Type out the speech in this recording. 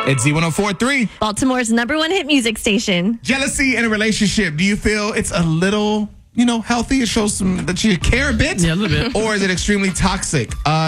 It's Z1043. Baltimore's #1 hit music station. Jealousy in a relationship. Do you feel it's a little, healthy? It shows that you care a bit? Yeah, a little bit. Or is it extremely toxic?